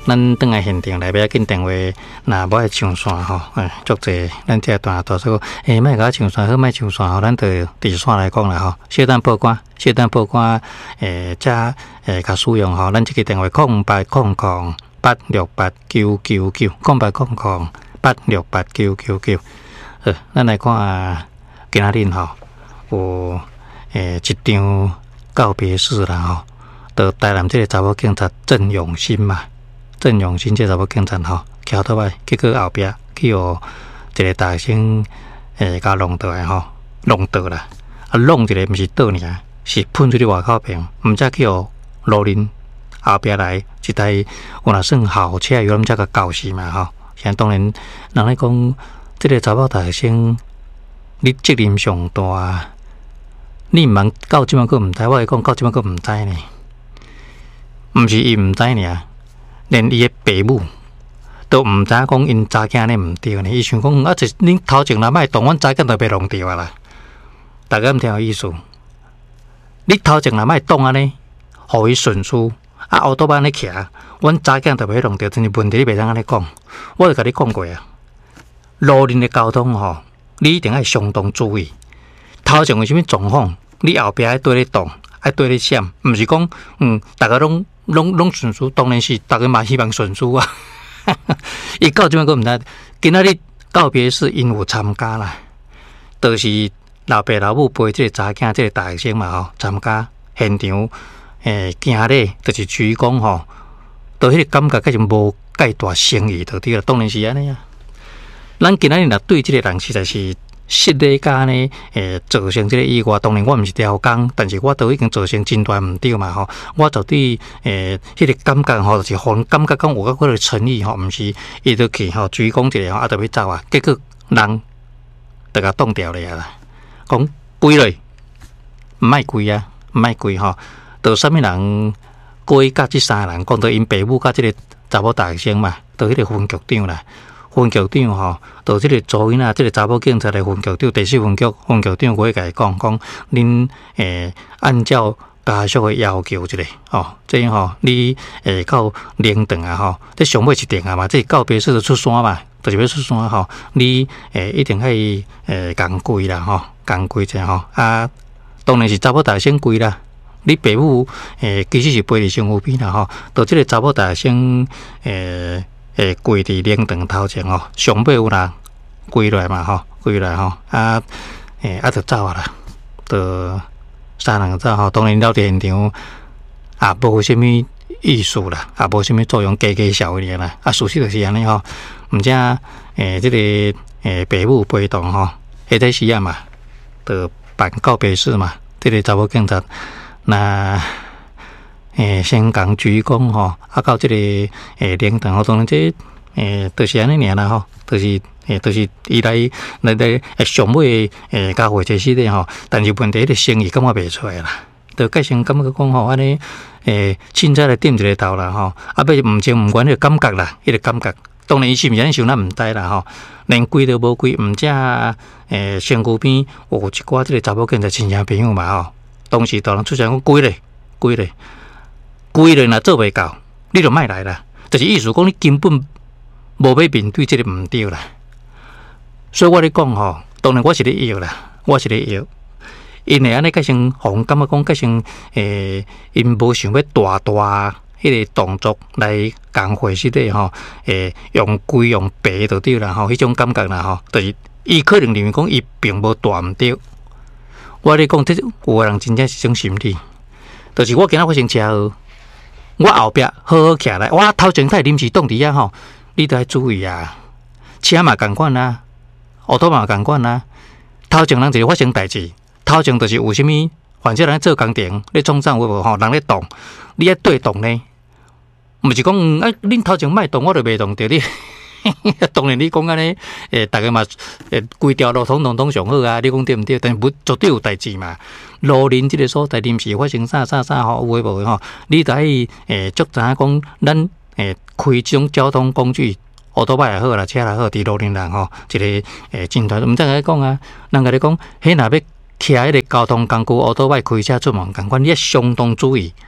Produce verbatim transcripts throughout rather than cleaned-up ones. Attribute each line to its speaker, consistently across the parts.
Speaker 1: 咱等下现场来，不要紧电话，那无爱上线吼，哎，足济，咱这段大说，诶，莫甲上线好，莫上线吼，咱就伫线来讲啦吼。小等报关，小等报关，诶，加诶，甲使用吼，咱这个电话空八空空八六八九九九，空八空空八六八九九九。呃，咱来看今仔日吼，有诶一张告别式啦吼，到台南这个查某警察郑永新嘛。郑永新这查某警察吼，徛倒来，结果后壁去互一个大学生诶，甲弄倒来吼，弄倒啦，啊弄一个毋是倒尔，是喷出去外口边，毋则去互路人后壁来一台有若算豪车，有咱则甲搞死嘛吼。现在当然，人咧讲，这个查某大学生，你责任上大，你毋茫到即摆佫毋知，我会讲到即摆佫毋知呢，毋是伊毋知尔。连伊的爸母都毋知讲因查囝呢毋对呢，伊想讲啊，一恁头前若莫动，阮查囝就被弄掉啊啦。大家毋听有意思，你头前若莫动安尼，互伊顺序啊，后倒安尼徛，阮查囝就被弄掉，真是问题你袂当安尼讲。我就甲你讲过啊，路人的交通吼，你一定要相当注意。头前有啥物状况，你后壁爱对咧动，爱对咧闪，毋是讲嗯，大家拢。拢拢顺序，当然是大家嘛希望顺序啊。伊到即摆佫毋知，今仔日告别式因有参加啦，就是老爸老母陪即个查囝、即个大学生嘛吼参加现场，诶，行礼就是属于讲吼，到迄个感觉，佮是无介大诚意，就对啦。当然是安尼啊。咱今仔日若对即个人实在是。失礼甲呢，诶，造成这个意外。当然我毋是调工，但是我都已经造成真大毋对嘛吼。我就对诶，迄、那个感觉吼，就是互人感觉讲有嗰个诚意吼，毋是伊就去吼追讲一个吼，啊，就要走啊。结果人就甲挡掉了啦，讲跪落，毋爱跪啊，毋爱跪吼。到啥物人过甲即三个人讲到因爸母甲即个查某大学生嘛，到迄个分局长啦。分局长吼，到即个主因啊，即、这个查某警察的分局长，第四分局分局长我甲伊讲讲，恁诶按照家属的要求一个吼，即吼你诶到灵堂啊吼，这上尾一定啊嘛，这告别式就出山嘛，就是要出山吼，你诶一定可以诶共跪啦吼，共跪者吼啊，当然是查某大学生跪啦。你爸母诶其实是陪伫身躯边啦吼，到即个查某大学生诶。诶，跪伫灵堂头前吼，上尾有人跪落来嘛吼，跪落来吼，啊，诶，啊，就走啊啦，就三人走吼。当然了，伫现场也无啥物意思啦，也无啥物作用，加加笑尔啦。啊，事实就是安尼吼，毋则诶，即、这个诶，爸母陪同吼，迄个时啊嘛，就办告别式嘛，即、这个查某警察那。诶，先讲鞠躬吼，啊，到即、这个诶灵堂吼，当然这诶都、就是安尼尔啦吼，都、就是诶都、就是伊来来来诶上尾诶交会这些的吼，但是问题个生意感觉袂出来啦，就改成感觉讲吼安尼诶凊彩来点一个头啦吼，啊，要毋情毋愿迄个感觉啦，迄、那个感觉，当然伊是毋是安尼想咱毋知啦吼，连跪都无跪，毋则诶身躯边有一寡即个查某囡仔亲戚朋友嘛吼，当时当然出现讲跪咧，跪咧。规个若做袂到，你就莫来啦。就是意思讲，你根本无要面对这个毋对啦。所以我咧讲吼，当然我是咧摇啦，我是咧摇。因为安尼，改成互感觉讲，改成诶，因无想要大大迄个动作来讲回事的吼，诶，用规用白就对啦吼，迄种感觉啦吼，就是伊可能认为讲伊并无大毋对。我咧讲，这有个人真正是种心理，就是我今仔发生车祸。我后壁好好徛来，我头前太临时挡伫遐吼，你都要注意啊！车嘛共款啊，奥拓嘛共款啊。头前人就是发生代志，头前就是有啥物，反正人做工程，咧创啥有无吼，人咧动，你爱对动呢？毋是讲啊，恁头前莫动，我就袂动着你。当然你讲安尼，诶，大家嘛，诶，规条路统统统上好啊！你讲对毋对？但是不绝对有代志嘛。路人即个所在临时发生啥啥啥吼，有诶无诶吼，你得诶，足知影讲咱诶开即种交通工具，奥多拜也好啦，车也好，伫路人人吼，一个诶真团，毋知甲你讲啊，人甲你讲，迄若要骑迄个交通工具，奥多拜开车出门共款，你要相当注意。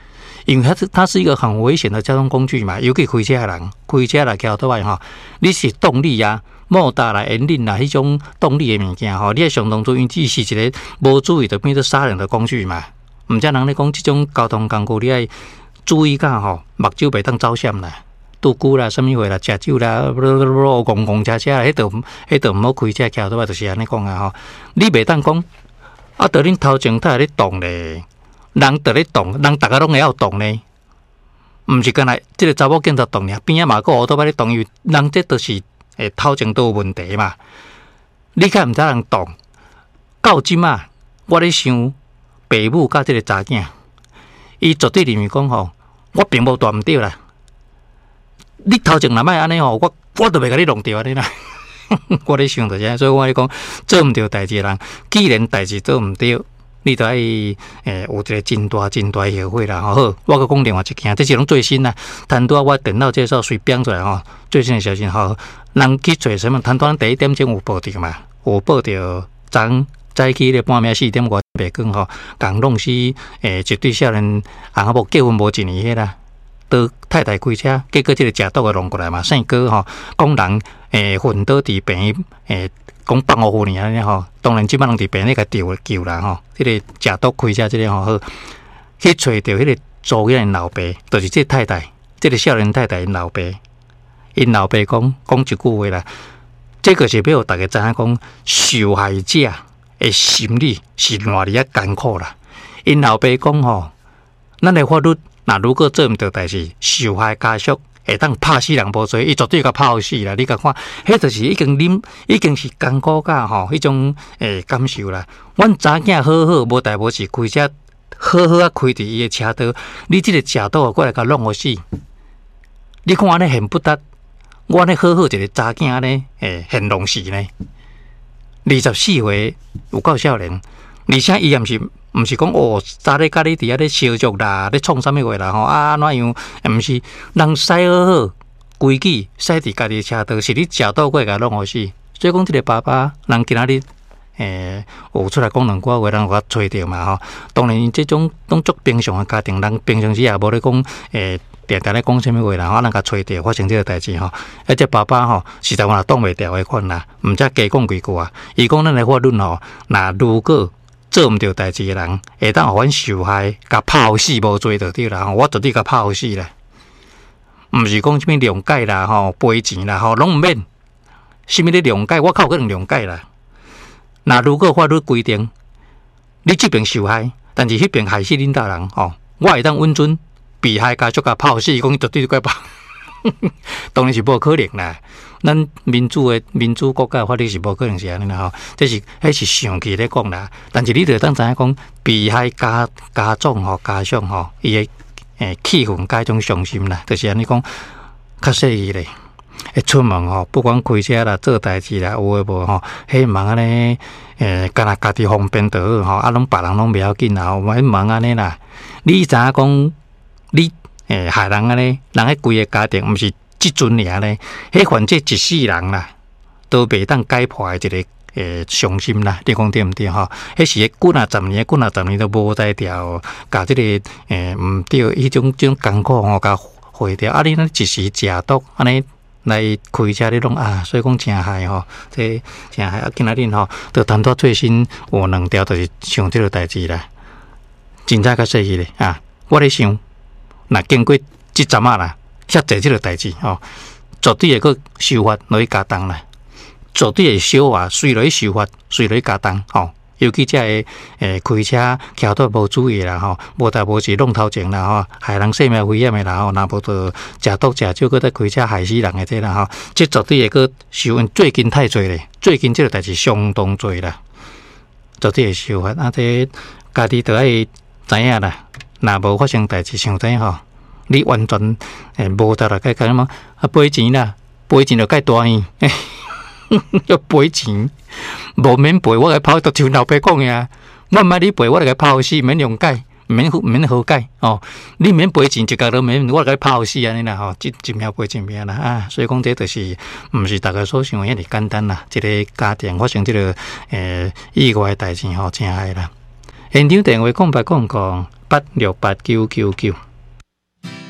Speaker 1: 因为它是它是一个很危险的交通工具嘛，尤其开车的人，开车来桥倒来吼，你是动力啊、莫达啦、引领啦，迄种动力的物件吼，你要上当注意，伊是一个无注意就变做杀人的工具嘛。毋则人咧讲，即种交通工具你爱注意甲吼，目睭袂当走闪啦。拄久啦，什物货啦，食酒啦，公公车车啦，迄度迄度毋好开车桥倒来，就是安尼讲啊吼。你袂当讲啊，到恁头前他咧动咧。人伫咧动，人逐个拢会晓动呢，毋是干那即个查某囡仔动尔，边仔嘛个乌多摆咧动，因为人这都是诶头前都有问题嘛。你看毋知人动，到即嘛，我咧想爸母甲即个查囝，伊绝对认为讲吼，我并无大毋对啦。你头前若莫安尼吼，我我都袂甲你弄掉安尼啦。我咧想着啥，所以我咧讲做毋对代志人，既然代志做毋对。你都爱诶、欸、有一个真大真大后悔啦！好，我佮讲另外一件，这是拢最新啦。谈多我电脑介绍随编出来吼，最新的消息吼，人去找什么？谈多第一点钟有报着嘛？有报着昨早起咧半暝四点外白光吼，共弄死诶一对少年，啊无结婚无一年迄啦，倒太太开车，结果即个食毒个弄过来嘛，姓哥吼，讲人诶昏倒伫病诶。讲放互去尔安尼吼，当然即摆人伫病咧甲救救啦吼，即、這个食毒开车即个吼好，去找着迄个租因老爸，就是即太太，即、這个少年太太因老爸，因老爸讲讲一句话啦，这个是要互大家知影讲，受害者的心理是偌哩啊艰苦啦。因老爸讲吼，咱的法律若如果做毋到代志，受害家属。会当拍死人无罪，伊绝对甲拍死啦！你甲看，迄就是已经啉，已经是艰苦甲吼，迄种诶感受啦。阮查囝好好，无代无志开车，好好啊开伫伊诶车道，你即个食刀过来甲弄互死，你看安尼恨不得，我安尼好好一个查囝安尼，诶恨弄死呢。二十四岁有够少年，而且伊也毋是。毋是讲哦，早咧甲你伫遐咧烧灼啦，咧创啥物话啦吼啊，怎样？毋是人驶好好规矩，驶伫家己车道，是你食倒过甲弄好死。所以讲，即个爸爸人今仔日诶有出来讲两句话，人有甲吹着嘛吼。当然，即种拢足平常诶家庭，人平常时也无咧讲诶，定定咧讲啥物话啦，吼，人甲吹着发生即个代志吼。而且爸爸吼，实在我也挡袂掉诶款啦，毋则加讲几句啊。伊讲咱诶法律吼，若如果做毋到代志诶人，会当互阮受害，甲拍死无罪就对啦。我绝对甲拍死啦，毋是讲什物谅解啦，吼赔钱啦，吼拢毋免。什物咧谅解？我靠可能谅解啦。那如果法律规定，你这边受害，但是迄边害死恁大人，吼，我会当允准被害家属甲拍死，讲绝对怪拍。当然是无可能啦。咱民主的民主国家法律是无可能是安尼啦吼，这是迄是上去咧讲啦。但是你着当知影讲，被害家家长吼家属吼，伊诶诶气愤加种伤心啦，就是安尼讲，较细咧。会出门吼，不管开车啦、做代志啦，有诶无吼，迄忙安尼诶，干若家己方便就好吼，啊，拢别人拢袂要紧啦，吼，迄忙安尼啦。你知影讲，你诶害人安尼，人迄规个家庭毋是。即阵尔咧，迄犯这一世人啦，都袂当解破一个诶伤心啦。你讲对毋对吼？迄是几啊十年、几啊十年都无才调，甲即个诶毋对，迄种种艰苦吼，甲毁掉。啊，你咱一时食毒，安尼来开车你拢啊，所以讲真害吼，这真害啊！今仔日吼，就谈到最新有两条，就是像即个代志啦，真早较细去咧啊！我咧想，若经过即阵啊啦。遐济即个代志吼，绝对会个修法落去加重啦，绝对会小啊，随落去修法，随落去加重吼。尤其这个诶开车桥头无注意啦吼，无代无志弄头前啦吼，害人生命危险诶啦吼，若无就食毒食酒，搁再开车害死人诶这啦吼，这绝对会个修。最近太侪咧，最近即个代志相当侪啦，绝对会修法。啊，这家己着爱知影啦，若无发生代志，想知影吼。你完全诶无得来解决嘛？啊，赔钱啦，赔钱就介大呢，要赔钱，无免赔，我来跑到像老爸讲诶啊，我毋爱你赔，我来甲跑死，免谅解，免免和解哦。你免赔钱，一家都免，我来甲跑死安尼啦吼，一一命赔一命啦啊！所以讲这就是毋是大家所想诶遐尼简单啦，一个家庭发生即个诶意外诶代志吼，真害啦。现场电话空白讲讲八六八九九九。